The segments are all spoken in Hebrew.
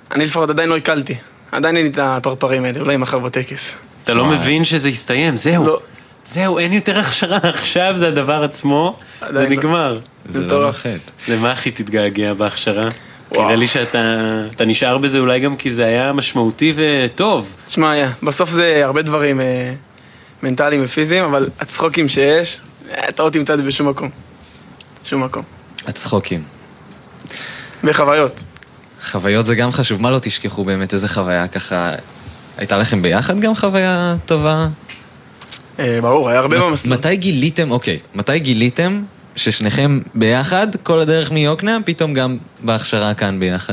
אני לפחות עדיין לא הקלתי. עדיין אין לי את הפרפרים האלה, אולי מחר בטקס. אתה לא מבין שזה יסתיים, זהו. לא. זהו, אין יותר הכשרה, עכשיו זה הדבר עצמו, זה נגמר. זה לא נוחת. למה הכי תתגעגע בהכשרה? נראה לי שאתה נשאר בזה אולי גם כי זה היה משמעותי וטוב. תשמע, בסוף זה הרבה דברים מנטליים ופיזיים, אבל הצחוקים שיש, אתה לא תמצא את זה בשום מקום. שום מקום. הצחוקים. וחוויות. חוויות זה גם חשוב, מה לא תשכחו באמת, איזה חוויה ככה, הייתה לכם ביחד גם חוויה טובה? ברור, היה הרבה במסלול. מתי גיליתם ששניכם ביחד, כל הדרך מיוקנעם, פתאום גם בהכשרה כאן ביחד?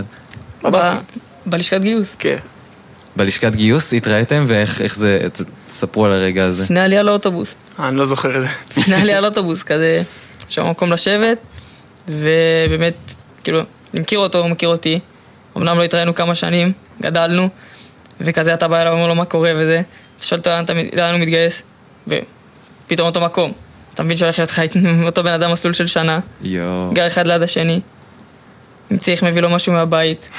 בלשכת גיוס. כן. בלשכת גיוס התראיתם, ואיך זה, תספרו על הרגע הזה. לפני עלייה לאוטובוס. אני לא זוכר את זה. לפני עלייה לאוטובוס, כזה, שם מקום לשבת, ובאמת, כאילו, אני מכיר אותו, הוא מכיר אותי. אמנם לא התראינו כמה שנים, גדלנו, וכזה אתה בא אליו ואומר לו מה קורה וזה. אתה שואל אותו לאן הוא מתגייס, ופתאום אותו מקום. אתה מבין שהולך להיות חי עם אותו בן אדם מסלול של שנה. גר אחד ליד השני. אם צריך מביא לו משהו מהבית.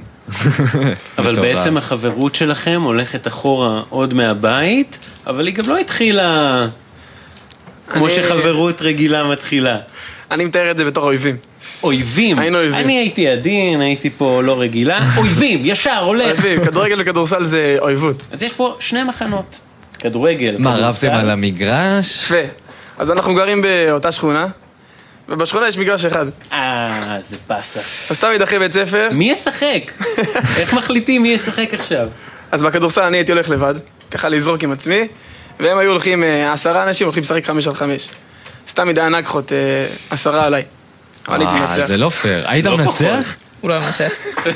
אבל בעצם החברות שלכם הולכת אחורה עוד מהבית, אבל היא גם לא התחילה כמו שחברות רגילה מתחילה. אני מתאר את זה בתור אויבים. אויבים? היינו אויבים. אני הייתי עדין, הייתי פה לא רגילה. אויבים, ישר, הולך. אויבים, כדורגל וכדורסל זה אויבות. אז יש פה שני מחנות. כדורגל, מה, רבתם על המגרש? יפה. אז אנחנו גרים באותה שכונה, ובשכונה יש מגרש אחד. זה פסה. אז תמיד אחרי בית ספר. מי ישחק? איך מחליטים מי ישחק עכשיו? אז בכדורסל אני הייתי הולך לבד, ככה לזרוק עם עצמי, והם היו הולכים 10 אנשים, הולכים לשחק 5 על 5. סתם מדי הנגחות 10 עליי. אבל הייתי מנצח. זה לא פייר. היית מנצח? הוא לא מנצח.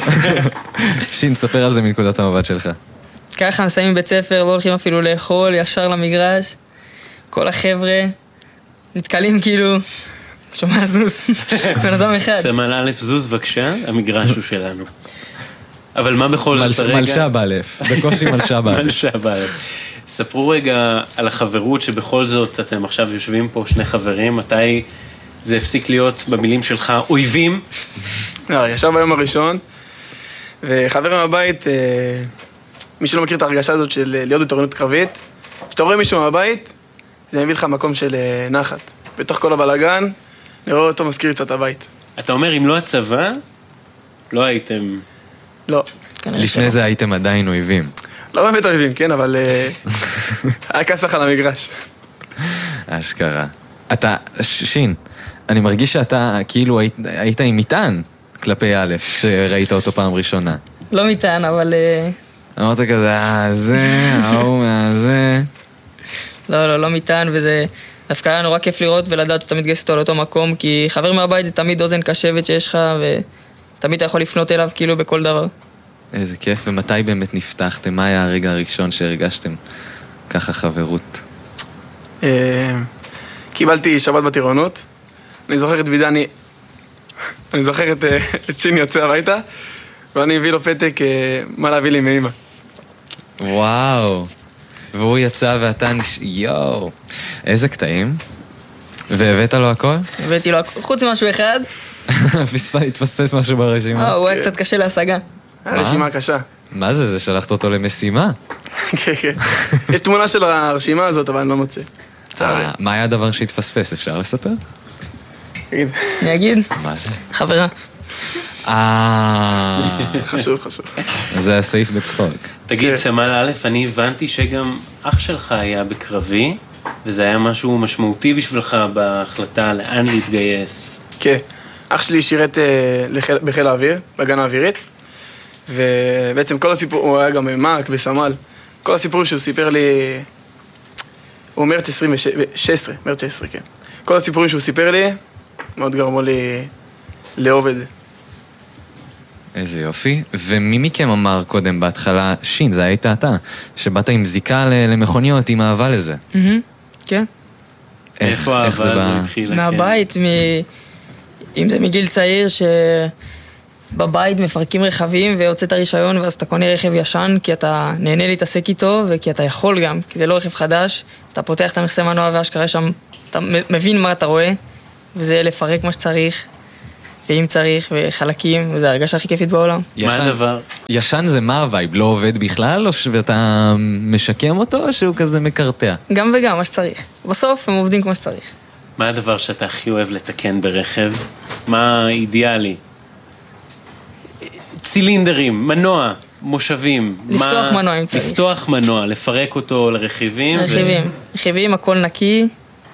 שין, ספר על זה מנקודת המבט שלך. ככה מסיימים בית ספר, לא הולכים אפילו לאכול, ישר למגרש. כל החבר'ה נתקלים כאילו, שומע זוז, בן אדם אחד. סמל א' זוז בבקשה, המגרש הוא שלנו. אבל מה בכל זאת הרגע? מלשב א', בקושי מלשב א'. מלשב א'. ספרו רגע על החברות שבכל זאת אתם עכשיו יושבים פה שני חברים, מתי זה הפסיק להיות במילים שלך אויבים? ישב ביום הראשון, וחבר מהבית, מי שלא מכיר את ההרגשה הזאת של להיות בתורנות קרבית, כשאתה רואה מישהו מהבית, זה מביא לך מקום של נחת. בתוך כל הבלגן, נראה אותו מזכיר קצת הבית. אתה אומר, אם לא הצבא, לא הייתם... לא. לפני זה הייתם עדיין אויבים. לא באמת אויבים, כן, אבל היה כסח על המגרש. אשכרה. אתה, שין, אני מרגיש שאתה כאילו היית עם מטען כלפי א', כשראית אותו פעם ראשונה. לא מטען, אבל... אמרת כזה, זה, ההוא, זה... לא מטען, וזה דווקא היה נורא כיף לראות ולדעת שאתה מתגייס אותו על אותו מקום, כי חבר מהבית זה תמיד אוזן קשבת שיש לך, ותמיד אתה יכול לפנות אליו כאילו בכל דבר. איזה כיף, ומתי באמת נפתחתם? מה היה הרגע הראשון שהרגשתם ככה חברות? קיבלתי שבת בטירונות, אני זוכר את בידני, אני זוכר את שיני יוצא הביתה, ואני הביא לו פתק מה להביא לי מאמא. וואו, והוא יצא ואתה יואו, איזה קטעים? והבאת לו הכל? הבאתי לו הכל, חוץ משהו אחד. התפספס משהו ברשימה? הוא היה קצת קשה להשגה. הרשימה קשה. מה זה? זה שלחת אותו למשימה? כן, כן. יש תמונה של הרשימה הזאת, אבל אני לא מוצא. מה היה הדבר שהתפספס? אפשר לספר? תגיד. אני אגיד? מה זה? חברה. חשוב. זה הסעיף בצחוק. תגיד, סמל א', אני הבנתי שגם אח שלך היה בקרבי, וזה היה משהו משמעותי בשבילך בהחלטה לאן להתגייס. כן. אח שלי שירת בחיל האוויר, בהגנה האווירית, ובעצם כל הסיפור, הוא היה גם במאק, בסמל, כל הסיפור שהוא סיפר לי, הוא מרץ 16, כן. כל הסיפורים שהוא סיפר לי, מאוד גרמו לי לאהוב את זה. איזה יופי. ומי מכם אמר קודם בהתחלה, שין, זה היית אתה, שבאת עם זיקה למכוניות, עם אהבה לזה? כן. איפה האהבה הזו התחילה? מהבית, אם זה מגיל צעיר שבבית מפרקים רכבים ויוצא הרישיון ואז אתה קונה רכב ישן כי אתה נהנה להתעסק איתו וכי אתה יכול גם, כי זה לא רכב חדש, אתה פותח את המכסה מנוע והשקרה שם, אתה מבין מה אתה רואה וזה לפרק מה שצריך ואם צריך, וחלקים, וזו הרגשה הכי כיפית בעולם. מה הדבר? ישן זה מה הווייב? לא עובד בכלל, או שאתה משקם אותו, או שהוא כזה מקרטע? גם וגם, מה שצריך. בסוף הם עובדים כמו שצריך. מה הדבר שאתה הכי אוהב לתקן ברכב? מה אידיאלי? צילינדרים, מנוע, מושבים. לפתוח מנוע אם צריך. לפתוח מנוע, לפרק אותו לרכיבים. רכיבים, הכל נקי.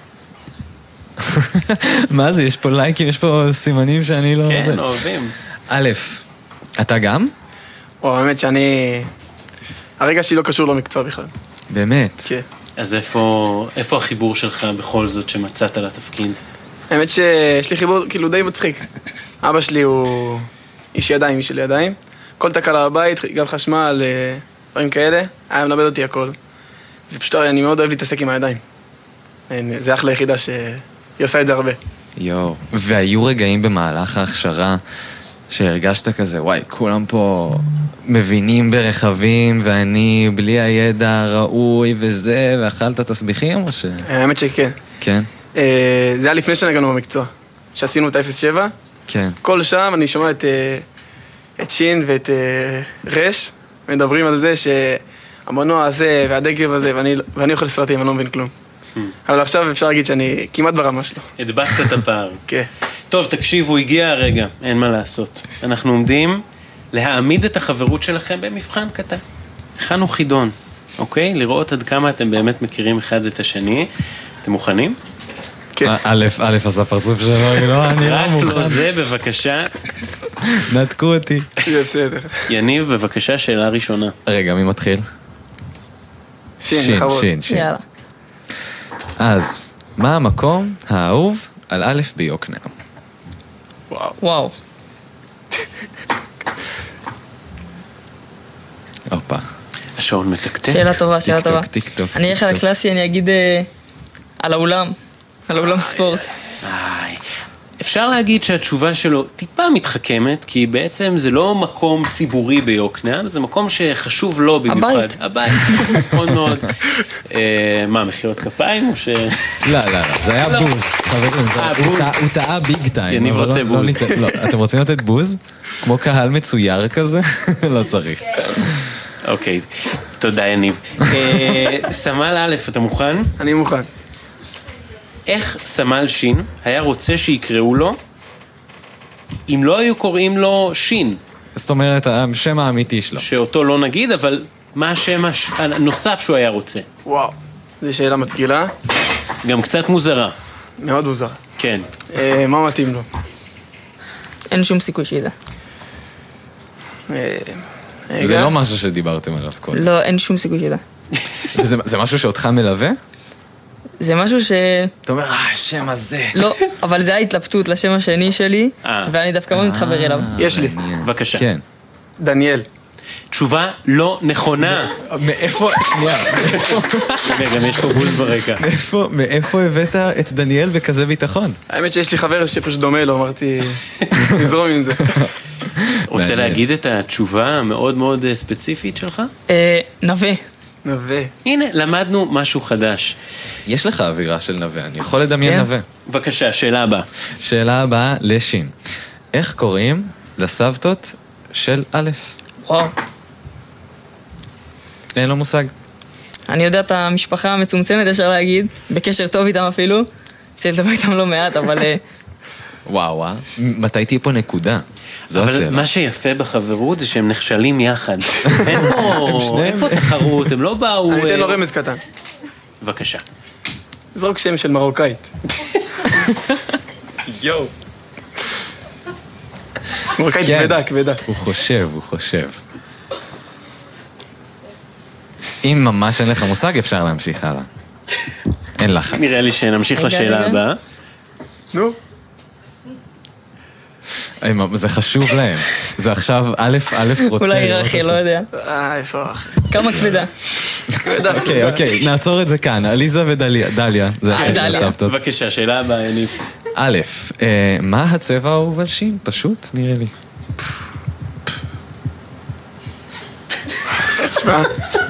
מה זה? יש פה לייקים, יש פה סימנים שאני לא... כן, אוהבים. א', אתה גם? או, האמת שאני... הרגע שלי לא קשור למקצוע בכלל. באמת? כן. אז איפה החיבור שלך בכל זאת שמצאת לתפקיד? האמת שיש לי חיבור כאילו די מצחיק. אבא שלי הוא איש ידיים, איש של ידיים. כל תקלה בבית, גם חשמל, דברים כאלה, היה מלמד אותי הכל. ופשוט אני מאוד אוהב להתעסק עם הידיים. זה אחלה יחידה שהיא עושה את זה הרבה. יואו. והיו רגעים במהלך ההכשרה שהרגשת כזה, וואי, כולם פה מבינים ברכבים, ואני בלי הידע ראוי וזה, ואכלת תסביכים או ש... האמת שכן. כן? זה היה לפני שנגענו במקצוע. שעשינו את ה-07. כן. כל שם אני שומע את שין ואת רש, מדברים על זה שהמנוע הזה והדגב הזה, ואני אוכל סרטים, אני לא מבין כלום. אבל עכשיו אפשר להגיד שאני כמעט ברמה שלו. הדבקת את הפער. כן. טוב, תקשיבו, הגיע הרגע, אין מה לעשות. אנחנו עומדים להעמיד את החברות שלכם במבחן קטן. הכנו חידון, אוקיי? לראות עד כמה אתם באמת מכירים אחד את השני. אתם מוכנים? כן. א', עשה פרצוף שלו, לא, אני לא מוכן. רק לא זה, בבקשה. נתקו אותי. זה בסדר. יניב, בבקשה, שאלה ראשונה. רגע, מי מתחיל? שין, בכבוד. שין. יאללה. אז, מה המקום האהוב על א' ביוקנעם? וואו. הופה. השעון מתקתק. שאלה טובה, שאלה טובה. טיק טוק. אני אלך על הקלאסי, אני אגיד על האולם. על האולם ספורט. אפשר להגיד שהתשובה שלו טיפה מתחכמת, כי בעצם זה לא מקום ציבורי ביוקנעם, זה מקום שחשוב לו במיוחד. הבית. הבית, נכון מאוד. מה, מחיאות כפיים או ש... לא, זה היה בוז. חברים, הוא טעה ביג טיים. יניב רוצה בוז. לא, אתם רוצים לתת בוז? כמו קהל מצויר כזה? לא צריך. אוקיי, תודה יניב. סמל א', אתה מוכן? אני מוכן. איך סמל שין היה רוצה שיקראו לו אם לא היו קוראים לו שין? זאת אומרת, השם האמיתי שלו. שאותו לא נגיד, אבל מה השם הנוסף שהוא היה רוצה? וואו. זו שאלה מתקילה. גם קצת מוזרה. מאוד מוזר. כן. מה מתאים לו? אין שום סיכוי שידע. זה לא משהו שדיברתם עליו קודם. לא, אין שום סיכוי שידע. זה משהו שאותך מלווה? זה משהו ש... אתה אומר, השם הזה. לא, אבל זה ההתלבטות לשם השני שלי, ואני דווקא מאוד מתחבר אליו. יש לי. בבקשה. כן. דניאל. תשובה לא נכונה. מאיפה, שנייה, גם יש פה בוז ברקע. מאיפה הבאת את דניאל בכזה ביטחון? האמת שיש לי חבר שפשוט דומה לו, אמרתי, נזרום עם זה. רוצה להגיד את התשובה המאוד מאוד ספציפית שלך? נווה. נווה. הנה, למדנו משהו חדש. יש לך אווירה של נווה, אני יכול לדמיין נווה. בבקשה, שאלה הבאה. שאלה הבאה לשין. איך קוראים לסבתות של א'? וואו. אין לו מושג. אני יודע את המשפחה המצומצמת, אפשר להגיד, בקשר טוב איתם אפילו. צריך לדבר איתם לא מעט, אבל... וואו, מתי תהיה פה נקודה? זו אבל השאלה. מה שיפה בחברות זה שהם נכשלים יחד. אין פה תחרות, הם לא באו... אני אתן לו רמז קטן. בבקשה. זרוק שם של מרוקאית. יואו. מרוקאית כבדה, כבדה. הוא חושב. אם ממש אין לך מושג, אפשר להמשיך הלאה. אין לחץ. נראה לי שנמשיך לשאלה הבאה. נו. זה חשוב להם. זה עכשיו א' רוצה... אולי רחי, לא יודע. איפה אחי? כמה כבדה. כבדה. אוקיי, נעצור את זה כאן. עליזה ודליה, זה השם של הסבתות. בבקשה, שאלה הבאה, יניב. א', מה הצבע האהוב על שין? פשוט, נראה לי. תשמע.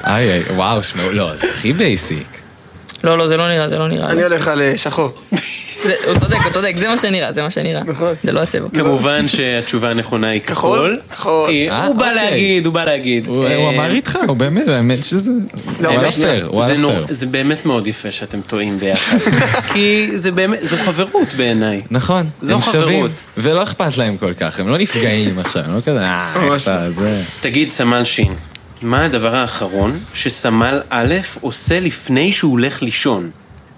וואו, שמעו, לא, זה הכי בייסיק. לא, זה לא נראה. אני הולך על שחור. הוא צודק, זה מה שנראה. נכון. זה לא הצבע. כמובן שהתשובה הנכונה היא כחול. כחול. הוא בא להגיד. הוא אמר איתך, הוא באמת, האמת שזה... הוא היה פייר, הוא היה פייר. זה באמת מאוד יפה שאתם טועים ביחד. כי זה באמת, זו חברות בעיניי. נכון, זו הם שווים, חברות. ולא אכפת להם כל כך, הם לא נפגעים עכשיו, הם לא כזה, זה... תגיד, סמל שין, מה הדבר האחרון שסמל א' עושה לפני שהוא הולך לישון?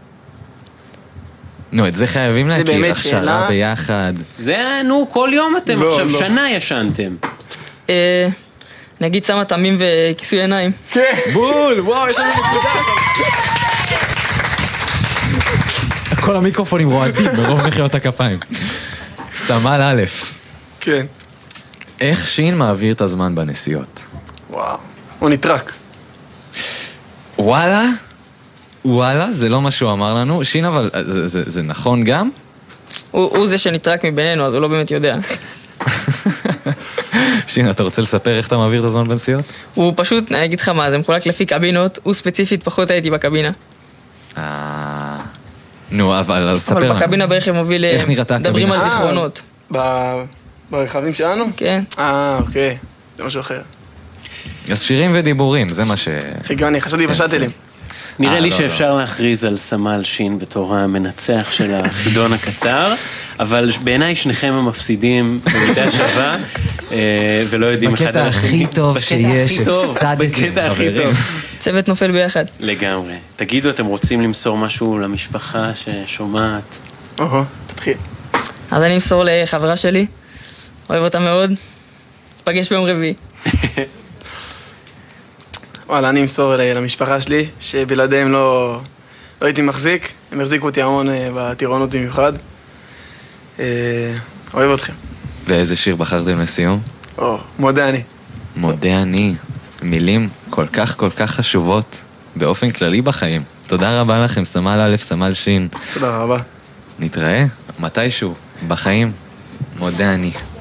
נו, את זה חייבים להכיר, באמת הכשרה שאלה. ביחד. זה, נו, כל יום אתם לא, עכשיו לא. שנה ישנתם. נגיד שמה תמים וכיסוי עיניים. בול, וואו, יש לנו נקודה. כל המיקרופונים רועדים ברוב מחיאות הכפיים. סמל א', כן. איך שין מעביר את הזמן בנסיעות? וואו. הוא נטרק. וואלה, זה לא מה שהוא אמר לנו. שין, אבל זה נכון גם? הוא זה שנטרק מבינינו, אז הוא לא באמת יודע. שין, אתה רוצה לספר איך אתה מעביר את הזמן בנסיעות? הוא פשוט, אני אגיד לך מה, זה מחולק לפי קבינות, הוא ספציפית פחות הייתי בקבינה. נו, אבל ספר לנו. אבל בקבינה ברכב מוביל, איך נראתה מדברים הקבינה? על זיכרונות. ברכבים שלנו? כן. אוקיי. זה משהו אחר. אז שירים ודיבורים, זה מה ש... הגיוני, חשבתי בשאטלים. נראה לי לא, שאפשר להכריז על סמל שין בתור המנצח של החידון הקצר, אבל בעיניי שניכם המפסידים במידה שווה, ולא יודעים אחד בקטע הכי טוב שיש, הפסדתם, בקטע הכי חברים. טוב. צוות נופל ביחד. לגמרי. תגידו, אתם רוצים למסור משהו למשפחה ששומעת? תתחיל. אז אני אמסור לחברה שלי, אוהב אותה מאוד, פגש ביום רביעי. וואלה, אני אמסור למשפחה שלי, שבלעדיהם לא הייתי מחזיק. הם החזיקו אותי המון בטירונות במיוחד. אוהב אתכם. ואיזה שיר בחרתם לסיום? מודה אני. מודה אני. מילים כל כך חשובות באופן כללי בחיים. תודה רבה לכם, סמל א', סמל שין. תודה רבה. נתראה מתישהו בחיים. מודה אני.